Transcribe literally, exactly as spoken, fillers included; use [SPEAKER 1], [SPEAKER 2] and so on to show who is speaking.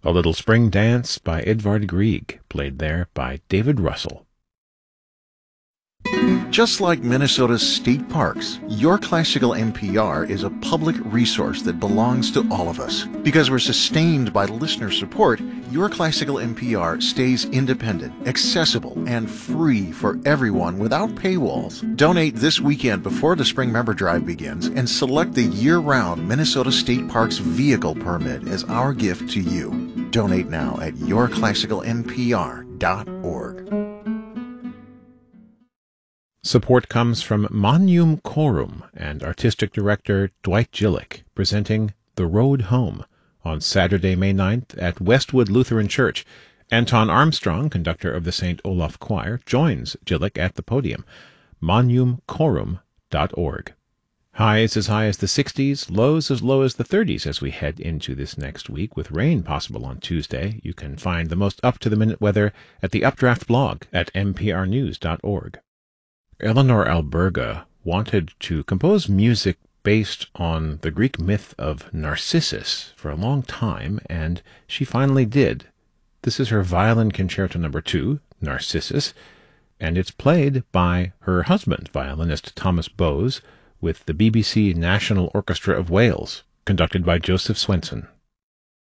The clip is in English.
[SPEAKER 1] A Little Spring Dance by Edvard Grieg, played there by David Russell.
[SPEAKER 2] Just like Minnesota's state parks, Your Classical N P R is a public resource that belongs to all of us. Because we're sustained by listener support, Your Classical N P R stays independent, accessible, and free for everyone without paywalls. Donate this weekend before the Spring Member Drive begins and select the year-round Minnesota State Parks vehicle permit as our gift to you. Donate now at your classical n p r dot org.
[SPEAKER 1] Support comes from Magnum Chorum and artistic director Dwight Gillick, presenting The Road Home on Saturday, May ninth at Westwood Lutheran Church. Anton Armstrong, conductor of the Saint Olaf Choir, joins Gillick at the podium. magnum chorum dot org. Highs as high as the sixties, lows as low as the thirties as we head into this next week, with rain possible on Tuesday. You can find the most up-to-the-minute weather at the Updraft blog at m p r news dot org. Eleanor Alberga wanted to compose music based on the Greek myth of Narcissus for a long time, and she finally did. This is her violin concerto number two, Narcissus, and it's played by her husband, violinist Thomas Bowes, with the B B C National Orchestra of Wales, conducted by Joseph Swenson.